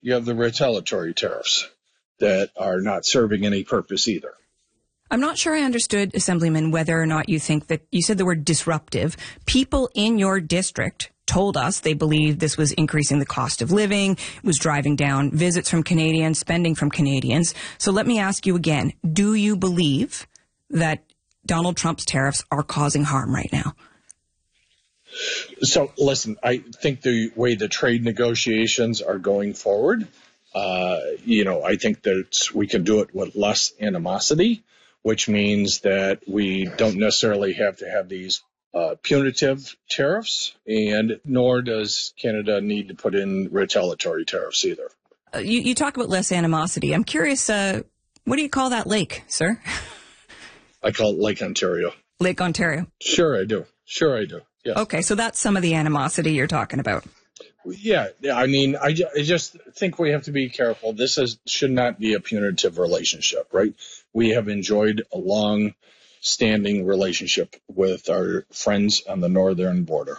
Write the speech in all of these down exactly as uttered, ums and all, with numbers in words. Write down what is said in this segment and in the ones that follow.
you have the retaliatory tariffs that are not serving any purpose either. I'm not sure I understood, Assemblyman, whether or not you think that you said the word disruptive. People in your district told us they believed this was increasing the cost of living, was driving down visits from Canadians, spending from Canadians. So let me ask you again, do you believe that Donald Trump's tariffs are causing harm right now? So, listen, I think the way the trade negotiations are going forward, uh, you know, I think that we can do it with less animosity, which means that we don't necessarily have to have these uh, punitive tariffs, and nor does Canada need to put in retaliatory tariffs either. Uh, you, you talk about less animosity. I'm curious, uh, what do you call that lake, sir? I call it Lake Ontario. Lake Ontario. Sure, I do. Sure, I do. Yes. Okay, so that's some of the animosity you're talking about. Yeah, I mean, I, I just think we have to be careful. This is should not be a punitive relationship, right? We have enjoyed a long-standing relationship with our friends on the northern border.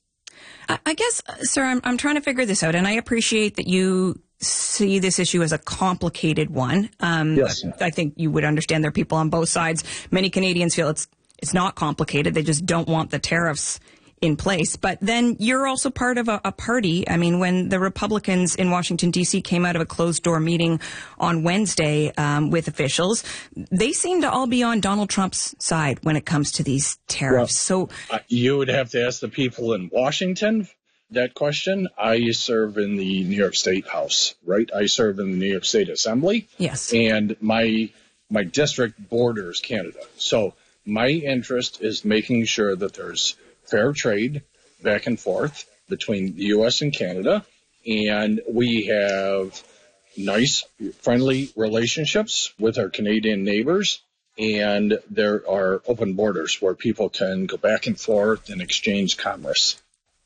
I, I guess, sir, I'm, I'm trying to figure this out, and I appreciate that you see this issue as a complicated one. Um, yes. I think you would understand there are people on both sides. Many Canadians feel it's it's not complicated. They just don't want the tariffs in place. But then you're also part of a, a party. I mean, when the Republicans in Washington, D C came out of a closed-door meeting on Wednesday um, with officials, they seem to all be on Donald Trump's side when it comes to these tariffs. Well, so uh, you would have to ask the people in Washington that question. I serve in the New York State House, right? I serve in the New York State Assembly. Yes. And my my district borders Canada. So my interest is making sure that there's fair trade back and forth between the U S and Canada, and we have nice, friendly relationships with our Canadian neighbors, and there are open borders where people can go back and forth and exchange commerce.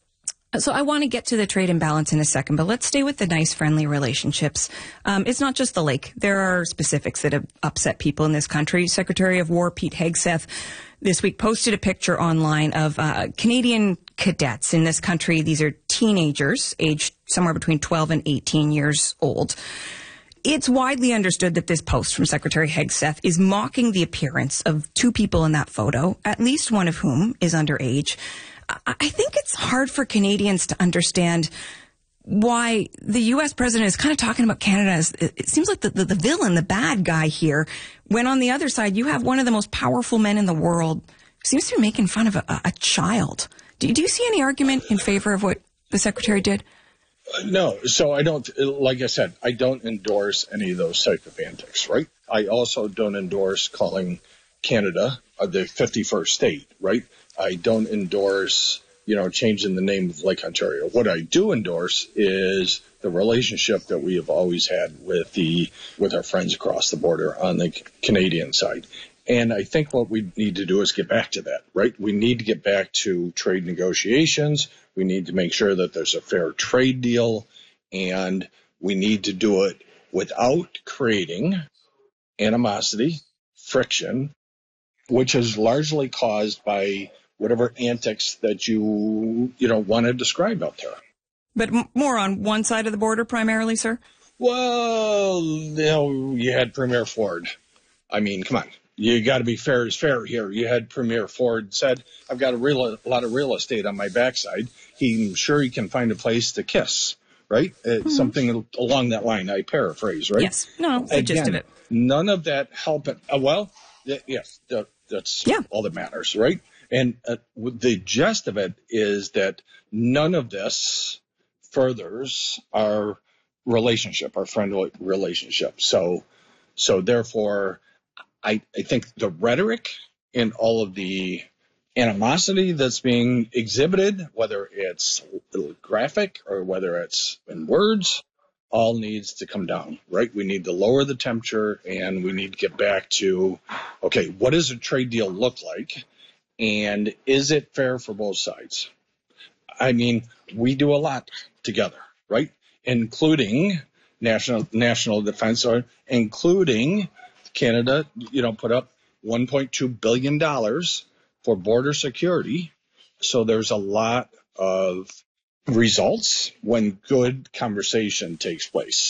So I want to get to the trade imbalance in a second, but let's stay with the nice, friendly relationships. Um, it's not just the lake. There are specifics that have upset people in this country. Secretary of War Pete Hegseth this week posted a picture online of uh, Canadian cadets in this country. These are teenagers aged somewhere between twelve and eighteen years old. It's widely understood that this post from Secretary Hegseth is mocking the appearance of two people in that photo, at least one of whom is underage. I think it's hard for Canadians to understand why the U S president is kind of talking about Canada as, it seems like the, the, the villain, the bad guy here, when on the other side you have one of the most powerful men in the world who seems to be making fun of a, a child. Do, do you see any argument in favor of what the secretary did? Uh, no. So I don't, like I said, I don't endorse any of those type of antics, right? I also don't endorse calling Canada uh, the fifty-first state, right? I don't endorse, you know, changing the name of Lake Ontario. What I do endorse is the relationship that we have always had with the with our friends across the border on the Canadian side. And I think what we need to do is get back to that, right? We need to get back to trade negotiations. We need to make sure that there's a fair trade deal, and we need to do it without creating animosity, friction, which is largely caused by whatever antics that you, you know, want to describe out there. But m- more on one side of the border primarily, sir? Well, you know, you had Premier Ford. I mean, come on. You got to be fair as fair here. You had Premier Ford said, I've got a, real, a lot of real estate on my backside. He's sure he can find a place to kiss, right? Mm-hmm. Something along that line. I paraphrase, right? Yes. No, it's the Again, gist of it. None of that helping. Uh, well, th- yes, th- that's yeah. all that matters, right? And uh, the gist of it is that none of this furthers our relationship, our friendly relationship. So, so therefore, I, I think the rhetoric and all of the animosity that's being exhibited, whether it's graphic or whether it's in words, all needs to come down, right? We need to lower the temperature, and we need to get back to, okay, what does a trade deal look like? And is it fair for both sides? I mean, we do a lot together, right? Including national national defense, or including Canada, you know, put up one point two billion dollars for border security. So there's a lot of results when good conversation takes place.